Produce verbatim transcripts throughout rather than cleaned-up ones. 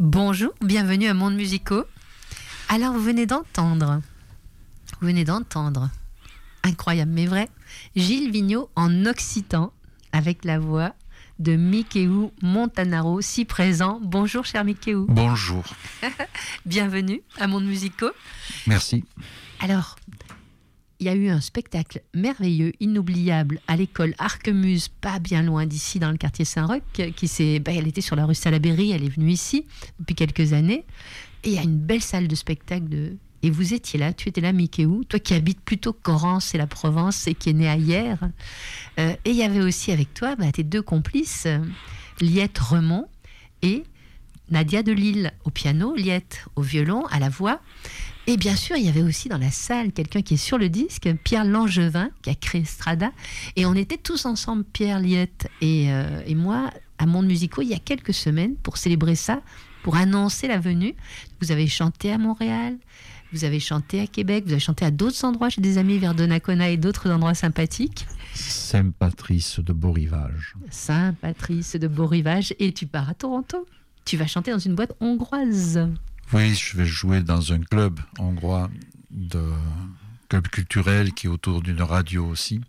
Bonjour, bienvenue à Monde Musicaux. Alors, vous venez d'entendre, vous venez d'entendre, incroyable mais vrai, Gilles Vigneault en occitan avec la voix de Mikéou Montanaro, si présent. Bonjour, cher Mikéou. Bonjour. Bienvenue à Monde Musicaux. Merci. Alors, il y a eu un spectacle merveilleux, inoubliable, à l'école Arquemuse, pas bien loin d'ici, dans le quartier Saint-Roch, qui s'est, ben, elle était sur la rue Salaberry, elle est venue ici depuis quelques années, et il y a une belle salle de spectacle, de... et vous étiez là, tu étais là, Mikéou, toi qui habites plutôt Corrence et la Provence, et qui est né à Hyères, euh, et il y avait aussi avec toi ben, tes deux complices, euh, Liette Remond et Nadia de Lille au piano, Liette au violon, à la voix. Et bien sûr, il y avait aussi dans la salle quelqu'un qui est sur le disque, Pierre Langevin, qui a créé Strada. Et on était tous ensemble, Pierre, Liette et, euh, et moi, à Monde Musicaux, il y a quelques semaines, pour célébrer ça, pour annoncer la venue. Vous avez chanté à Montréal, vous avez chanté à Québec, vous avez chanté à d'autres endroits, chez des amis vers Donnacona et d'autres endroits sympathiques. Saint-Patrice de Beau-Rivage. Saint-Patrice de Beau-Rivage. Et tu pars à Toronto. Tu vas chanter dans une boîte hongroise. Oui, je vais jouer dans un club hongrois, de club culturel qui est autour d'une radio aussi.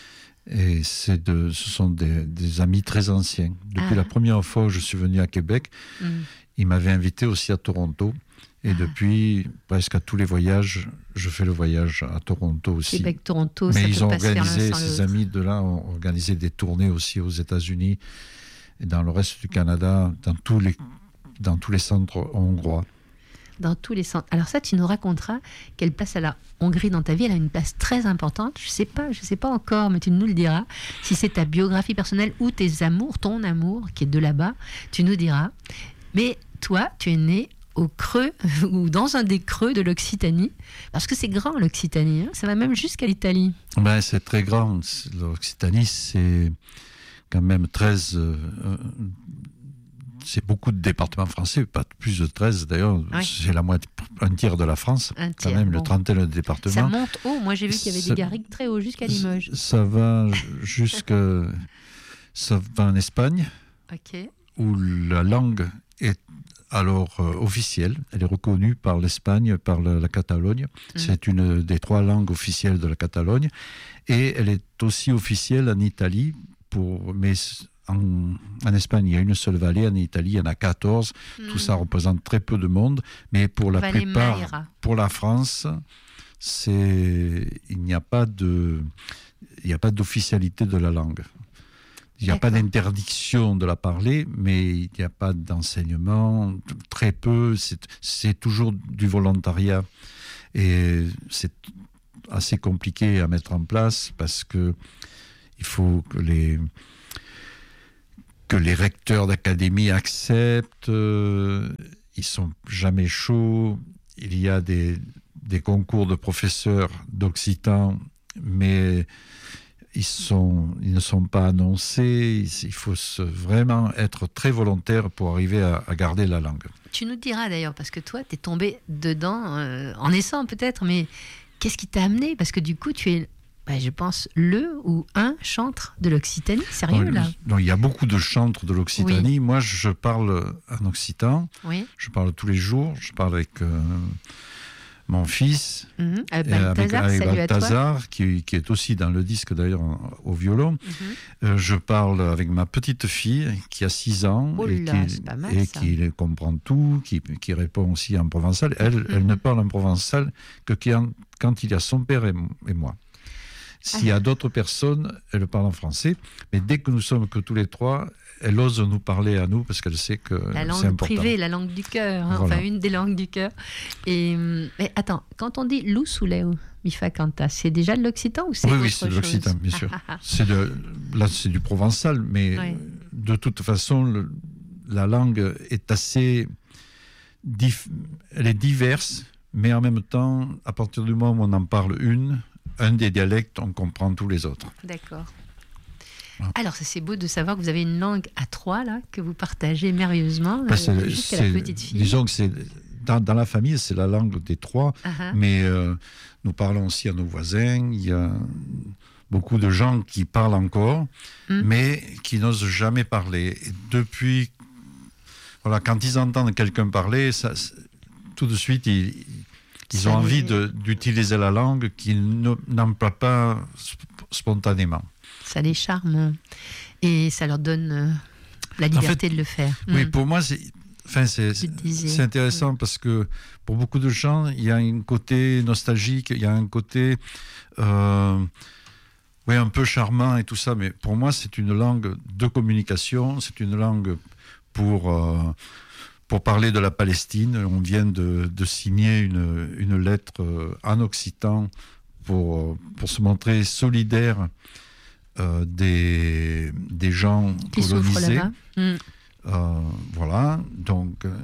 Et c'est de, ce sont des, des amis très anciens. Depuis ah. la première fois où je suis venu à Québec, mm. ils m'avaient invité aussi à Toronto. Et ah. depuis, presque à tous les voyages, je fais le voyage à Toronto aussi. Québec, Toronto, Mais ça ils peut ont pas organisé, ces amis de là ont organisé des tournées aussi aux États-Unis et dans le reste du Canada, dans tous les, dans tous les centres hongrois. Dans tous les centres. Alors ça, tu nous raconteras quelle place a la Hongrie dans ta vie. Elle a une place très importante. Je ne sais pas, je sais pas encore, mais tu nous le diras. Si c'est ta biographie personnelle ou tes amours, ton amour qui est de là-bas, tu nous diras. Mais toi, tu es né au creux, ou dans un des creux de l'Occitanie, parce que c'est grand l'Occitanie, hein, ça va même jusqu'à l'Italie. Ben, c'est très grand. L'Occitanie, c'est quand même treize... Euh, c'est beaucoup de départements français, pas plus de treize d'ailleurs, oui. C'est la moitié, un tiers de la France, un tiers, quand même, bon. Le trentaine de départements. Ça monte haut, moi j'ai vu qu'il y avait ça, des garrigues très hauts jusqu'à Limoges. Ça va jusqu'à ça va en Espagne, okay. où la langue est alors euh, officielle, elle est reconnue par l'Espagne, par la, la Catalogne, mmh. C'est une des trois langues officielles de la Catalogne, et elle est aussi officielle en Italie, pour, mais En, en Espagne, il y a une seule vallée. En Italie, il y en a quatorze. Mmh. Tout ça représente très peu de monde. Mais pour la Vallée plupart, Maïra. Pour la France, c'est, il n'y a pas de, il n'y a pas d'officialité de la langue. Il n'y a D'accord. pas d'interdiction de la parler, mais il n'y a pas d'enseignement. Très peu. C'est, c'est toujours du volontariat. Et c'est assez compliqué à mettre en place parce que il faut que les que les recteurs d'académie acceptent, euh, ils sont jamais chauds, il y a des, des concours de professeurs d'occitan, mais ils, sont, ils ne sont pas annoncés, il faut se, vraiment être très volontaire pour arriver à, à garder la langue. Tu nous diras d'ailleurs, parce que toi, tu es tombé dedans, euh, en naissant peut-être, mais qu'est-ce qui t'a amené ? Parce que du coup, tu es... Ben, je pense le ou un chantre de l'Occitanie, sérieux non, là non, il y a beaucoup de chantres de l'Occitanie. Oui. Moi, je parle en occitan. Oui. Je parle tous les jours. Je parle avec euh, mon fils, mm-hmm. avec Balthazar, avec, avec Balthazar qui, qui est aussi dans le disque d'ailleurs au violon. Mm-hmm. Euh, je parle avec ma petite fille qui a six ans oh et, là, qui, c'est pas mal, et ça. qui comprend tout, qui, qui répond aussi en provençal. Elle, mm-hmm. elle ne parle en provençal que quand il y a son père et, et moi. S'il y a d'autres personnes, elle parle en français, mais dès que nous sommes que tous les trois, elle ose nous parler à nous parce qu'elle sait que la langue c'est important. Privée, la langue du cœur, hein, voilà. Enfin une des langues du cœur. Et mais attends, quand on dit Lou Souleu, Mifa Canta, c'est déjà de l'occitan ou c'est oui, autre oui, c'est de l'occitan, bien sûr. Ah, ah, ah. C'est de, là, c'est du provençal, mais oui. De toute façon, le, la langue est assez, dif, elle est diverse, mais en même temps, à partir du moment où on en parle une. Un des dialectes, on comprend tous les autres. D'accord. Ah. Alors, ça, c'est beau de savoir que vous avez une langue à trois, là, que vous partagez merveilleusement bah, euh, jusqu'à la petite fille. Disons que c'est, dans, dans la famille, c'est la langue des trois, uh-huh. mais euh, nous parlons aussi à nos voisins. Il y a beaucoup de gens qui parlent encore, mm. mais qui n'osent jamais parler. Et depuis voilà, quand ils entendent quelqu'un parler, ça, tout de suite, ils, ils Ça ont envie les- de, d'utiliser la langue qu'ils ne- n'emploient pas sp- spontanément. Ça les charme et ça leur donne euh, la liberté de le faire. Oui, Mm. pour moi, c'est, enfin, c'est, Tu te disais. c'est intéressant parce que pour beaucoup de gens, il y a un côté nostalgique, il y a un côté euh, oui, un peu charmant et tout ça, mais pour moi, c'est une langue de communication, c'est une langue pour, euh, pour parler de la Palestine. On vient de, de signer une, une lettre euh, en occitan pour, euh, pour se montrer solidaire euh, des, des gens Qui souffrent colonisés. là-bas. Mm. Euh, voilà, donc euh,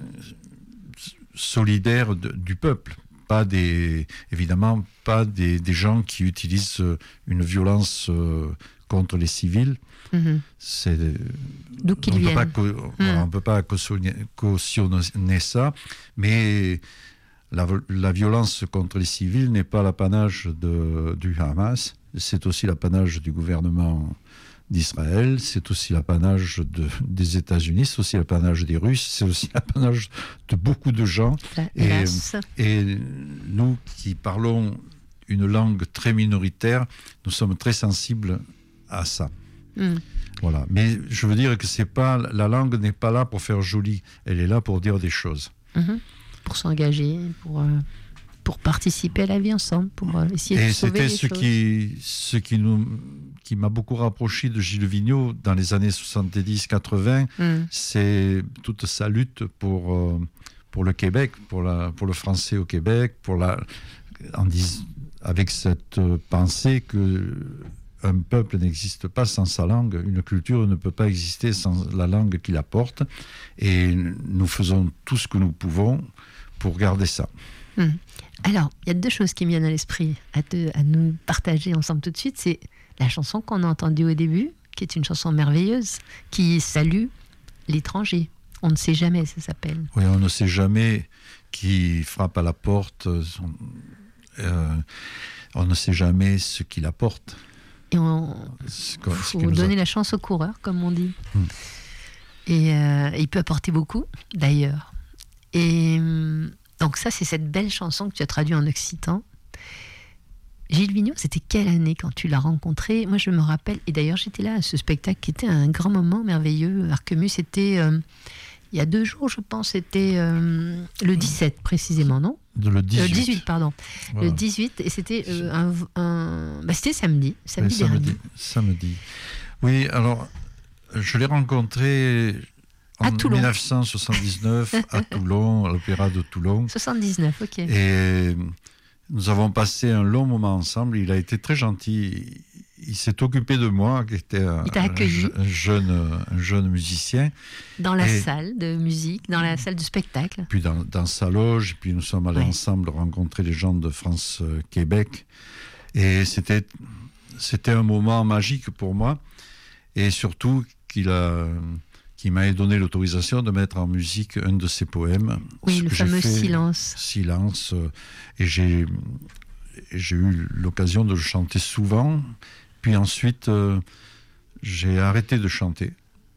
solidaire de- du peuple, pas des, évidemment pas des, des gens qui utilisent euh, une violence euh, contre les civils. Mhm. C'est, D'où on qu'ils ne peut viennent. pas co- voilà, on peut pas cautionner, cautionner ça, mais la, la violence contre les civils n'est pas l'apanage de, du Hamas, c'est aussi l'apanage du gouvernement d'Israël, c'est aussi l'apanage de, des États-Unis, c'est aussi l'apanage des Russes, c'est aussi l'apanage de beaucoup de gens. Là, Et, hélas. et nous qui parlons une langue très minoritaire, nous sommes très sensibles à ça. Mm. Voilà. Mais je veux dire que c'est pas, la langue n'est pas là pour faire joli, elle est là pour dire des choses. Mhm. Pour s'engager, pour, euh, pour participer à la vie ensemble, pour euh, essayer Et de sauver c'était les ce choses. qui, ce qui, nous, qui m'a beaucoup rapproché de Gilles Vigneault dans les années soixante-dix quatre-vingts. Mm. C'est toute sa lutte pour, euh, pour le Québec, pour, la, pour le français au Québec, pour la, en dis, avec cette pensée que un peuple n'existe pas sans sa langue, une culture ne peut pas exister sans la langue qu'il apporte, et nous faisons tout ce que nous pouvons pour garder ça. Mm. Alors, il y a deux choses qui me viennent à l'esprit à, te- à nous partager ensemble tout de suite. C'est la chanson qu'on a entendue au début, qui est une chanson merveilleuse, qui salue l'étranger. On ne sait jamais, ça s'appelle. Oui, on ne sait jamais qui frappe à la porte, euh, on ne sait jamais ce qu'il apporte. Et on Ce que- ce faut qui nous a- donner la chance au coureur, comme on dit. Mm. Et euh, il peut apporter beaucoup, d'ailleurs. Et hum, donc ça, c'est cette belle chanson que tu as traduite en occitan. Gilles Vigneault, c'était quelle année quand tu l'as rencontré? Moi, je me rappelle, et d'ailleurs, j'étais là à ce spectacle qui était un grand moment merveilleux. Arquemus, c'était euh, il y a deux jours, je pense, c'était euh, le dix-sept précisément, non? de le dix-huit. Le dix-huit, pardon. Voilà. Le dix-huit, et c'était euh, un, un- bah, c'était samedi, samedi Oui, dernier. samedi, samedi. Oui, alors, je l'ai rencontré en À Toulon. dix-neuf cent soixante-dix-neuf à Toulon, à l'Opéra de Toulon. soixante-dix-neuf, ok. Et nous avons passé un long moment ensemble. Il a été très gentil. Il s'est occupé de moi, qui était un, Il t'a accueilli. un jeune, un jeune musicien. Dans la Et- salle de musique, dans la salle du spectacle. Puis dans, dans sa loge, puis nous sommes allés Ouais. ensemble rencontrer les gens de France-Québec. Et c'était, c'était un moment magique pour moi. Et surtout qu'il a, qu'il m'a donné l'autorisation de mettre en musique un de ses poèmes. Oui, Ce le que j'ai fameux fait, silence. Silence. euh, Et j'ai, et j'ai eu l'occasion de le chanter souvent. Puis ensuite, euh, j'ai arrêté de chanter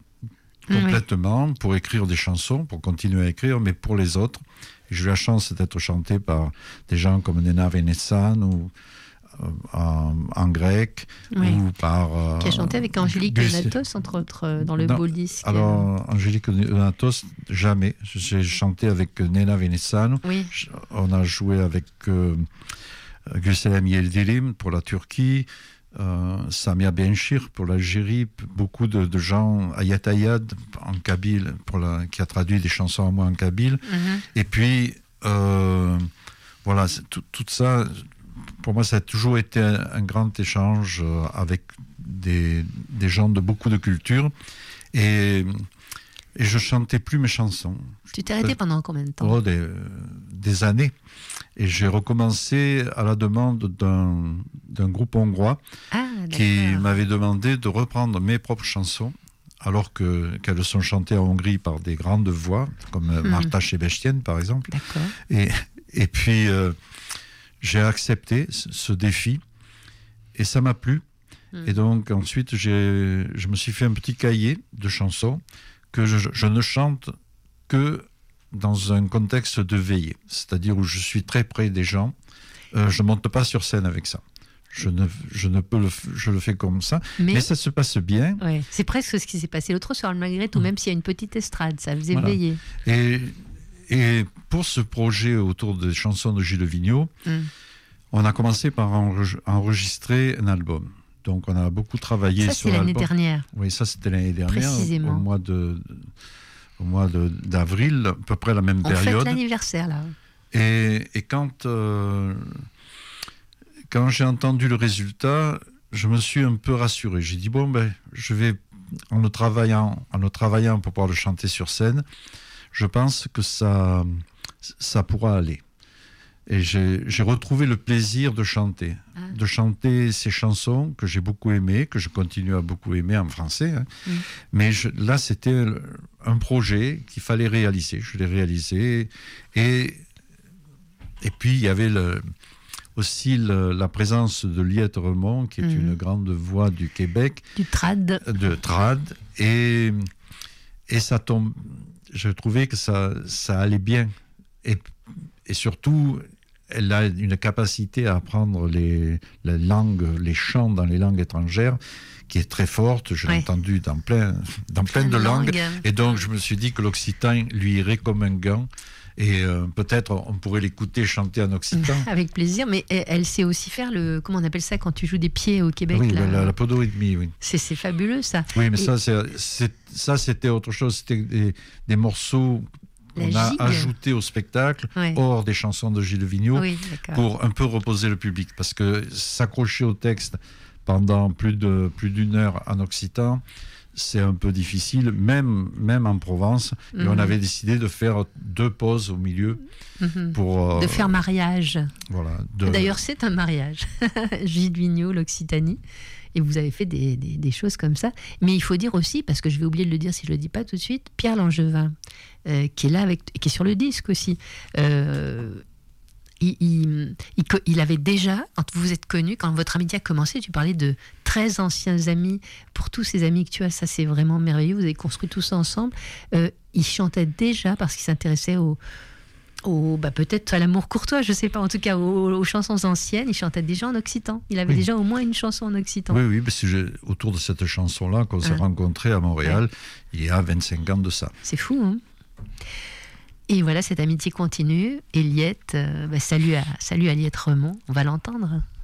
complètement pour écrire des chansons, pour continuer à écrire, mais pour les autres. Et j'ai eu la chance d'être chanté par des gens comme Nena Venesan ou euh, en, en grec, Oui. ou par... euh, Qui a chanté avec Angélique Gus- Donatos, entre autres, euh, dans le Non, beau disque. Alors, Angélique Donatos, jamais. J'ai chanté avec Nena Venesan. Oui, On a joué avec euh, Gülselam Yildirim pour la Turquie, euh, Samia Benchir pour l'Algérie, beaucoup de, de gens, Ayat Ayad en kabyle, pour la, qui a traduit des chansons à moi en kabyle. mhm. Et puis, euh, voilà, c'est tout, tout ça, pour moi, ça a toujours été un, un grand échange euh, avec des, des gens de beaucoup de cultures. Et, et je chantais plus mes chansons. Tu t'es arrêté pendant combien de temps? Oh, des, des années. Et j'ai recommencé à la demande d'un, d'un groupe hongrois Ah, qui d'accord. m'avait demandé de reprendre mes propres chansons, alors que, qu'elles sont chantées en Hongrie par des grandes voix, comme Mhm. Marta Sebestyén, par exemple. D'accord. Et, et puis, euh, j'ai accepté ce, ce défi, et ça m'a plu. Mhm. Et donc, ensuite, j'ai, je me suis fait un petit cahier de chansons que je, je ne chante que dans un contexte de veillée, c'est-à-dire où je suis très près des gens. Euh, je ne monte pas sur scène avec ça. Je ne, je ne peux le, je le fais comme ça, mais, mais ça se passe bien. Ouais, c'est presque ce qui s'est passé l'autre soir, malgré tout, mmh. même s'il y a une petite estrade, ça faisait voilà. veiller. Et, et pour ce projet autour des chansons de Gilles Vigneault, mmh. on a commencé par enregistrer un album. Donc on a beaucoup travaillé ça, sur l'album. Ça, l'année dernière. Oui, ça, c'était l'année dernière, précisément. au mois de, au mois de, d'avril, à peu près la même on période. On fête l'anniversaire, là. Et, et quand... Euh, Quand j'ai entendu le résultat, je me suis un peu rassuré. J'ai dit, bon, ben, je vais, en le travaillant, en le travaillant pour pouvoir le chanter sur scène, je pense que ça, ça pourra aller. Et j'ai, j'ai retrouvé le plaisir de chanter, ah. de chanter ces chansons que j'ai beaucoup aimées, que je continue à beaucoup aimer en français. Hein. Mm. Mais je, là, c'était un projet qu'il fallait réaliser. Je l'ai réalisé. Et, et puis, il y avait le... aussi le, la présence de Liette Remond, qui est mmh. une grande voix du Québec. Du trad. De trad. Et, et ça tombe... Je trouvais que ça, ça allait bien. Et, et surtout, elle a une capacité à apprendre les, les langues, les chants dans les langues étrangères, qui est très forte. Je l'ai ouais. entendu dans plein, dans plein de langues. langues. Et donc, je me suis dit que l'occitan lui irait comme un gant. Et euh, peut-être on pourrait l'écouter chanter en occitan. Avec plaisir, mais elle, elle sait aussi faire le... Comment on appelle ça quand tu joues des pieds au Québec? Oui, là. la, la podorythmie, oui. C'est, c'est fabuleux, ça. Oui, mais et... ça, c'est, c'est, ça, c'était autre chose. C'était des, des morceaux qu'on a ajoutés au spectacle, ouais. hors des chansons de Gilles Vigneault, oui, pour un peu reposer le public. Parce que s'accrocher au texte pendant plus, de, plus d'une heure en occitan... c'est un peu difficile, même, même en Provence. Mmh. Et on avait décidé de faire deux pauses au milieu. Mmh. Pour, euh, de faire mariage. Voilà, de... D'ailleurs, c'est un mariage. Gilles Vigneault, l'Occitanie. Et vous avez fait des, des, des choses comme ça. Mais il faut dire aussi, parce que je vais oublier de le dire si je ne le dis pas tout de suite, Pierre Langevin, euh, qui est là, avec, qui est sur le disque aussi. Euh, Il, il, il, il avait déjà, quand vous vous êtes connus, quand votre amitié a commencé, tu parlais de treize anciens amis. Pour tous ces amis que tu as, ça c'est vraiment merveilleux. Vous avez construit tout ça ensemble. Euh, il chantait déjà parce qu'il s'intéressait au, au bah peut-être à l'amour courtois, je ne sais pas, en tout cas aux, aux chansons anciennes. Il chantait déjà en occitan. Il avait oui. déjà au moins une chanson en occitan. Oui, oui, parce que j'ai, autour de cette chanson-là qu'on s'est ah. rencontrés à Montréal, ouais. il y a vingt-cinq ans de ça. C'est fou, hein? Et voilà, cette amitié continue. Et Liette, euh, bah, salut, à, salut à Liette Remond, on va l'entendre.